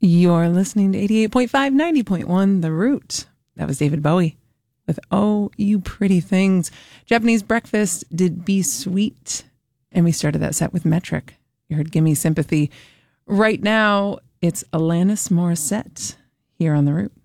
You're listening to 88.5, 90.1, The Root. That was David Bowie with Oh, You Pretty Things. Japanese Breakfast did Be Sweet. And we started that set with Metric. You heard Gimme Sympathy. Right now, it's Alanis Morissette here on The Root.